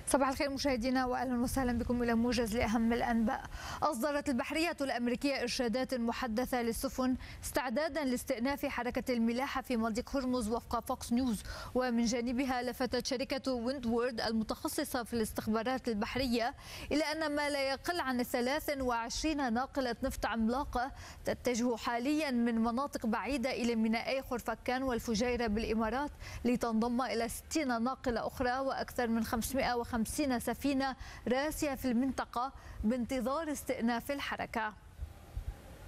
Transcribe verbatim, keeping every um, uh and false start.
صباح الخير مشاهدينا واهلا وسهلا بكم الى موجز لاهم الانباء. اصدرت البحريه الامريكيه ارشادات محدثه للسفن استعدادا لاستئناف حركه الملاحه في مضيق هرمز وفق فوكس نيوز. ومن جانبها لفتت شركه ويندوورد المتخصصه في الاستخبارات البحريه الى ان ما لا يقل عن ثلاث وعشرين ناقله نفط عملاقه تتجه حاليا من مناطق بعيده الى مينائي خرفكان والفجيره بالامارات لتنضم الى ستين ناقله اخرى واكثر من خمسمائة وخمسين سفينة راسية في المنطقة بانتظار استئناف الحركة.